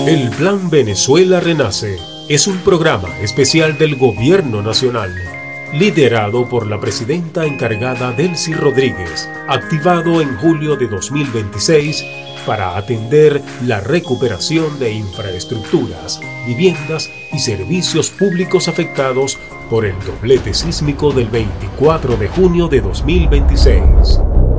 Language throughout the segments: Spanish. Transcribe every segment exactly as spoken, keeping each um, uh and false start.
El Plan Venezuela Renace es un programa especial del Gobierno Nacional, liderado por la presidenta encargada Delcy Rodríguez, activado en julio de dos mil veintiséis para atender la recuperación de infraestructuras, viviendas y servicios públicos afectados por el doblete sísmico del veinticuatro de junio de dos mil veintiséis.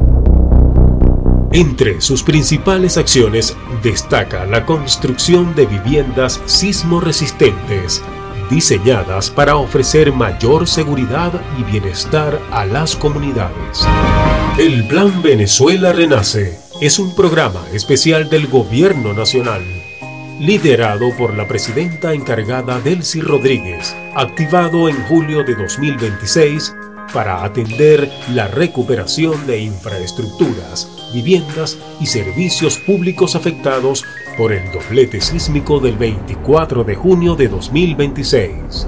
Entre sus principales acciones destaca la construcción de viviendas sismo resistentes, diseñadas para ofrecer mayor seguridad y bienestar a las comunidades. El Plan Venezuela Renace es un programa especial del Gobierno Nacional, liderado por la presidenta encargada Delcy Rodríguez, activado en julio de dos mil veintiséis para atender la recuperación de infraestructuras, viviendas y servicios públicos afectados por el doblete sísmico del veinticuatro de junio de dos mil veintiséis.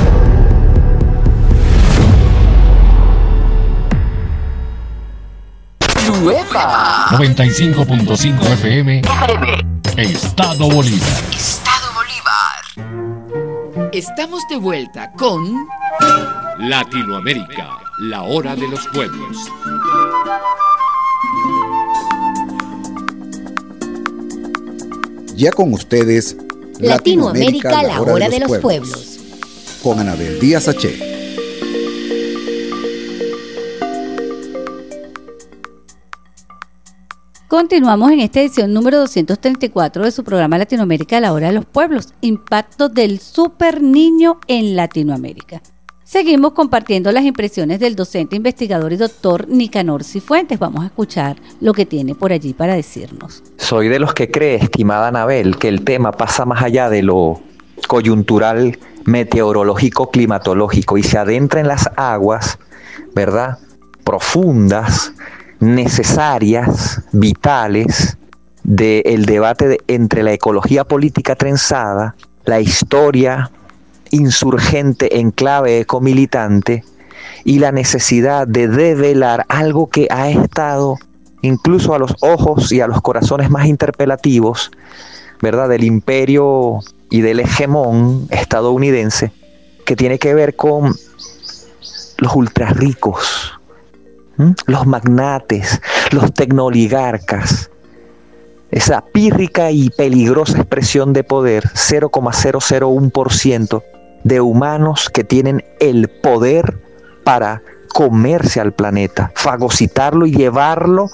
noventa y cinco punto cinco F M Estado Bolívar. Estado Bolívar. Estamos de vuelta con Latinoamérica, la hora de los pueblos. Ya con ustedes, Latinoamérica, Latinoamérica la hora, hora de los, de los pueblos. pueblos. Con Anabel Díaz H. Continuamos en esta edición número doscientos treinta y cuatro de su programa Latinoamérica, la hora de los pueblos, impacto del super niño en Latinoamérica. Seguimos compartiendo las impresiones del docente, investigador y doctor Nicanor Cifuentes. Vamos a escuchar lo que tiene por allí para decirnos. Soy de los que cree, estimada Anabel, que el tema pasa más allá de lo coyuntural, meteorológico, climatológico y se adentra en las aguas, ¿verdad?, profundas, necesarias, vitales, del debate de, entre la ecología política trenzada, la historia insurgente en clave ecomilitante y la necesidad de develar algo que ha estado incluso a los ojos y a los corazones más interpelativos, ¿verdad?, del imperio y del hegemón estadounidense, que tiene que ver con los ultrarricos, ¿Mm? los magnates, los tecnooligarcas, esa pírrica y peligrosa expresión de poder, cero coma cero cero uno por ciento de humanos que tienen el poder para comerse al planeta, fagocitarlo y llevarlo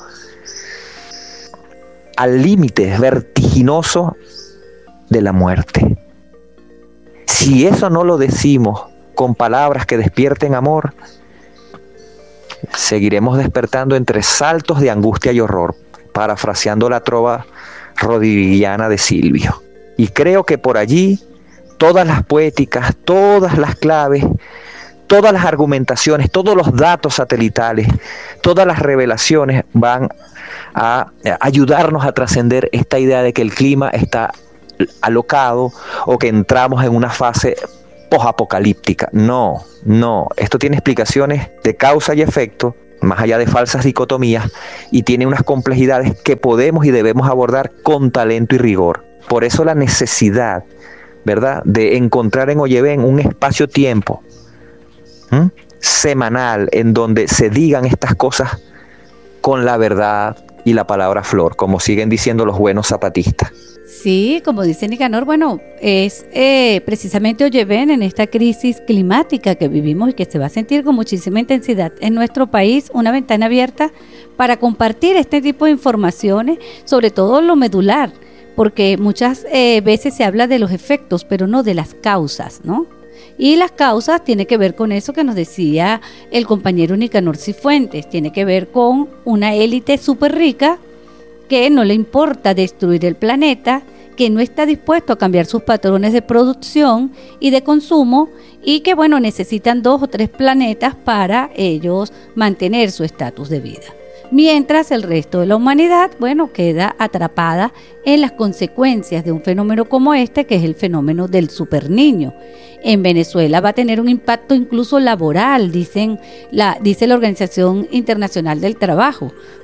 al límite vertiginoso de la muerte. Si eso no lo decimos con palabras que despierten amor, seguiremos despertando entre saltos de angustia y horror, parafraseando la trova rodriguiana de Silvio. Y creo que por allí todas las poéticas, todas las claves, todas las argumentaciones, todos los datos satelitales, todas las revelaciones van a ayudarnos a trascender esta idea de que el clima está alocado o que entramos en una fase posapocalíptica. No, no, esto tiene explicaciones de causa y efecto, más allá de falsas dicotomías, y tiene unas complejidades que podemos y debemos abordar con talento y rigor. Por eso la necesidad, ¿verdad?, de encontrar en Oyevén un espacio-tiempo ¿m? semanal en donde se digan estas cosas con la verdad y la palabra flor, como siguen diciendo los buenos zapatistas. Sí, como dice Nicanor, bueno, es eh, precisamente Oyevén en esta crisis climática que vivimos y que se va a sentir con muchísima intensidad en nuestro país, una ventana abierta para compartir este tipo de informaciones, sobre todo lo medular, porque muchas eh, veces se habla de los efectos, pero no de las causas, ¿no? Y las causas tiene que ver con eso que nos decía el compañero Nicanor Cifuentes, tiene que ver con una élite súper rica que no le importa destruir el planeta, que no está dispuesto a cambiar sus patrones de producción y de consumo y que, bueno, necesitan dos o tres planetas para ellos mantener su estatus de vida. Mientras el resto de la humanidad, bueno, queda atrapada en las consecuencias de un fenómeno como este, que es el fenómeno del superniño. En Venezuela va a tener un impacto incluso laboral, dicen la, dice la Organización Internacional del Trabajo,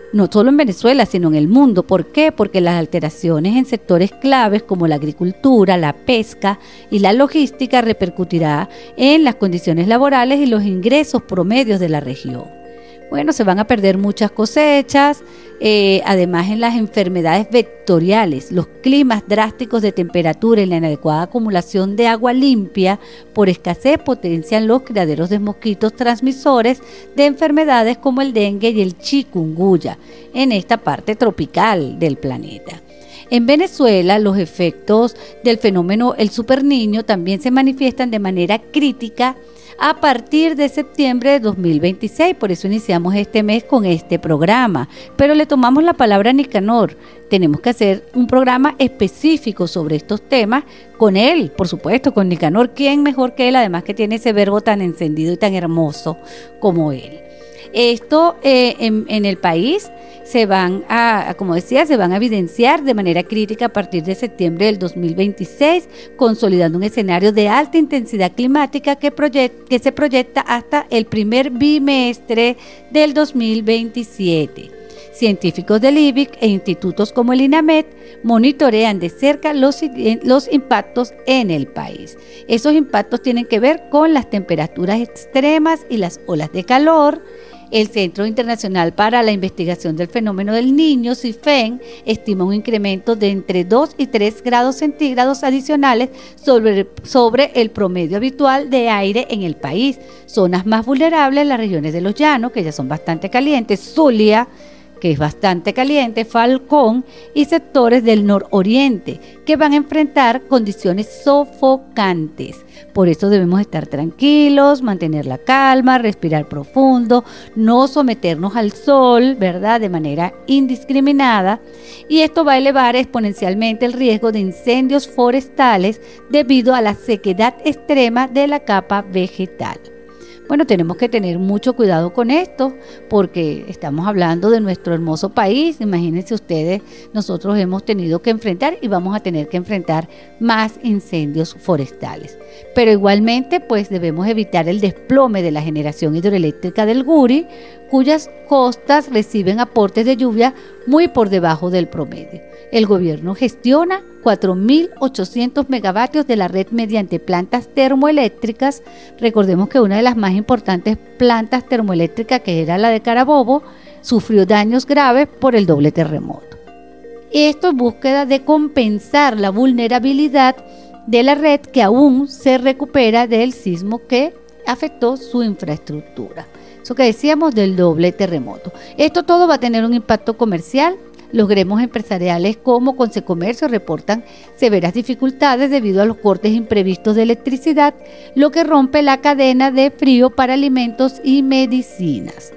no solo en Venezuela, sino en el mundo. ¿Por qué? Porque las alteraciones en sectores claves como la agricultura, la pesca y la logística repercutirá en las condiciones laborales y los ingresos promedios de la región. Bueno, se van a perder muchas cosechas, eh, además en las enfermedades vectoriales, los climas drásticos de temperatura y la inadecuada acumulación de agua limpia por escasez potencian los criaderos de mosquitos transmisores de enfermedades como el dengue y el chikungunya en esta parte tropical del planeta. En Venezuela, los efectos del fenómeno El Superniño también se manifiestan de manera crítica a partir de septiembre de dos mil veintiséis, por eso iniciamos este mes con este programa, pero le tomamos la palabra a Nicanor. Tenemos que hacer un programa específico sobre estos temas con él, por supuesto, con Nicanor. ¿Quién mejor que él? Además que tiene ese verbo tan encendido y tan hermoso como él. Esto eh, en, en el país se van a, como decía, se van a evidenciar de manera crítica a partir de septiembre del dos mil veintiséis, consolidando un escenario de alta intensidad climática que, proyect, que se proyecta hasta el primer bimestre del dos mil veintisiete. Científicos del I B I C e institutos como el INAMED monitorean de cerca los, los impactos en el país. Esos impactos tienen que ver con las temperaturas extremas y las olas de calor. El Centro Internacional para la Investigación del Fenómeno del Niño, CIFEN, estima un incremento de entre dos y tres grados centígrados adicionales sobre, sobre el promedio habitual de aire en el país. Zonas más vulnerables, las regiones de los llanos, que ya son bastante calientes, Zulia, que es bastante caliente, Falcón y sectores del nororiente, que van a enfrentar condiciones sofocantes. Por eso debemos estar tranquilos, mantener la calma, respirar profundo, no someternos al sol, ¿verdad?, de manera indiscriminada. Y esto va a elevar exponencialmente el riesgo de incendios forestales debido a la sequedad extrema de la capa vegetal. Bueno, tenemos que tener mucho cuidado con esto porque estamos hablando de nuestro hermoso país. Imagínense ustedes, nosotros hemos tenido que enfrentar y vamos a tener que enfrentar más incendios forestales. Pero igualmente, pues debemos evitar el desplome de la generación hidroeléctrica del Guri, cuyas costas reciben aportes de lluvia muy por debajo del promedio. El gobierno gestiona cuatro mil ochocientos megavatios de la red mediante plantas termoeléctricas. Recordemos que una de las más importantes plantas termoeléctricas, que era la de Carabobo, sufrió daños graves por el doble terremoto. Esto en búsqueda de compensar la vulnerabilidad de la red que aún se recupera del sismo que afectó su infraestructura. Eso que decíamos del doble terremoto. Esto todo va a tener un impacto comercial. Los gremios empresariales como Consecomercio reportan severas dificultades debido a los cortes imprevistos de electricidad, lo que rompe la cadena de frío para alimentos y medicinas.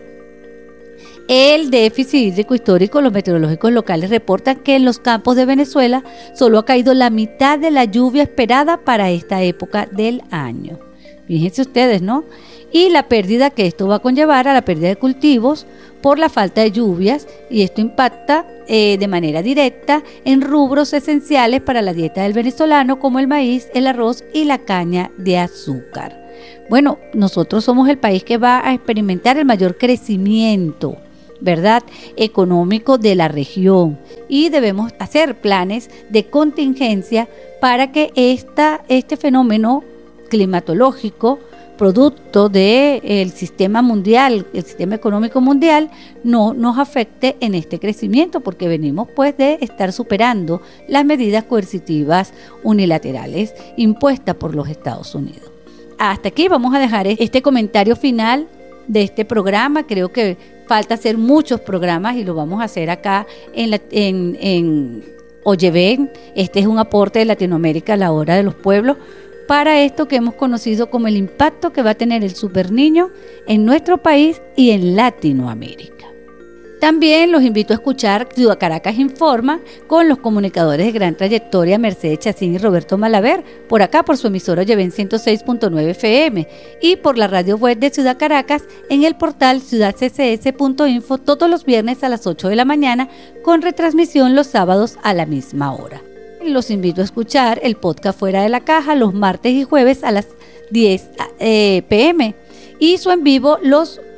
El déficit hídrico histórico, los meteorológicos locales reportan que en los campos de Venezuela solo ha caído la mitad de la lluvia esperada para esta época del año. Fíjense ustedes, ¿no? Y la pérdida que esto va a conllevar a la pérdida de cultivos por la falta de lluvias, y esto impacta eh, de manera directa en rubros esenciales para la dieta del venezolano como el maíz, el arroz y la caña de azúcar. Bueno, nosotros somos el país que va a experimentar el mayor crecimiento, ¿verdad?, económico de la región, y debemos hacer planes de contingencia para que esta, este fenómeno climatológico, producto del sistema mundial, el sistema económico mundial, no nos afecte en este crecimiento, porque venimos pues de estar superando las medidas coercitivas unilaterales impuestas por los Estados Unidos. Hasta aquí vamos a dejar este comentario final de este programa. Creo que falta hacer muchos programas y lo vamos a hacer acá en, la, en, en Oyeven. Este es un aporte de Latinoamérica a la hora de los pueblos, para esto que hemos conocido como el impacto que va a tener el Superniño en nuestro país y en Latinoamérica. También los invito a escuchar Ciudad Caracas Informa con los comunicadores de gran trayectoria Mercedes Chacín y Roberto Malaver, por acá por su emisora Oyeven ciento seis punto nueve F M y por la radio web de Ciudad Caracas en el portal ciudad c c s punto info todos los viernes a las ocho de la mañana, con retransmisión los sábados a la misma hora. Los invito a escuchar el podcast Fuera de la Caja los martes y jueves a las diez p m y su en vivo los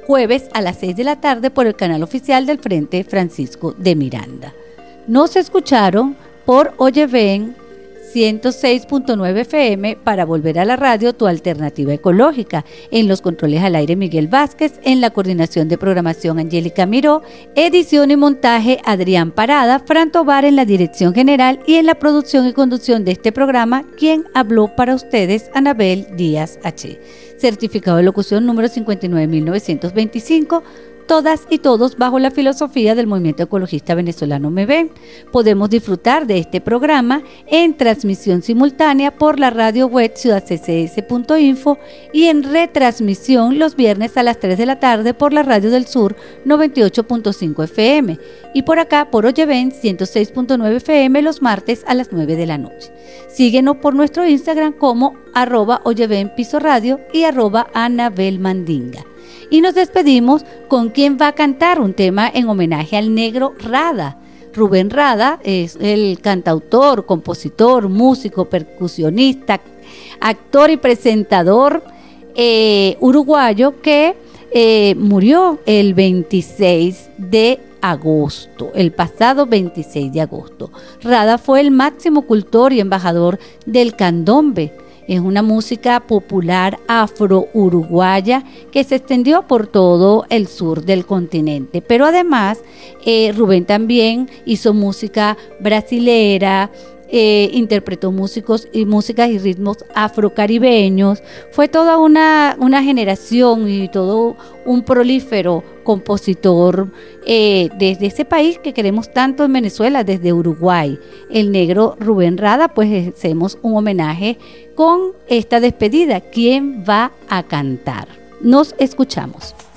jueves a las seis de la tarde por el canal oficial del Frente Francisco de Miranda. Nos escucharon por Oye Ven ciento seis punto nueve F M para volver a la radio, tu alternativa ecológica. En los controles al aire Miguel Vázquez, en la coordinación de programación Angélica Miró, edición y montaje Adrián Parada, Fran Tobar en la dirección general y en la producción y conducción de este programa, quien habló para ustedes, Anabel Díaz H. Certificado de locución número cincuenta y nueve mil novecientos veinticinco. Todas y todos bajo la filosofía del movimiento ecologista venezolano M V. Podemos disfrutar de este programa en transmisión simultánea por la radio web ciudad c c s punto info y en retransmisión los viernes a las tres de la tarde por la Radio del Sur noventa y ocho punto cinco F M y por acá por Oye Ven ciento seis punto nueve F M los martes a las nueve de la noche. Síguenos por nuestro Instagram como arroba Oye Ven Piso Radio y arroba Anabel Mandinga. Y nos despedimos con quien va a cantar un tema en homenaje al negro Rada. Rubén Rada es el cantautor, compositor, músico, percusionista, actor y presentador eh, uruguayo que eh, murió el veintiséis de agosto, el pasado veintiséis de agosto. Rada fue el máximo cultor y embajador del candombe. Es una música popular afro-uruguaya que se extendió por todo el sur del continente. Pero además, eh, Rubén también hizo música brasilera, eh, interpretó músicos y músicas y ritmos afrocaribeños. Fue toda una, una generación y todo un prolífero compositor eh, desde ese país que queremos tanto en Venezuela, desde Uruguay. El negro Rubén Rada, pues hacemos un homenaje con esta despedida. ¿Quién va a cantar? Nos escuchamos.